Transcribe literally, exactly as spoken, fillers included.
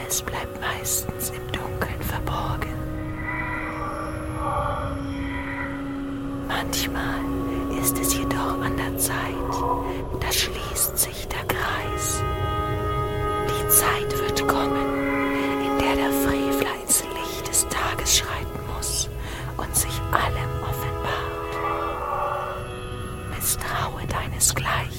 Alles bleibt meistens im Dunkeln verborgen. Manchmal ist es jedoch an der Zeit, da schließt sich der Kreis. Die Zeit wird kommen, in der der Frevler ins Licht des Tages schreiten muss und sich allem offenbart. Misstraue deinesgleichen.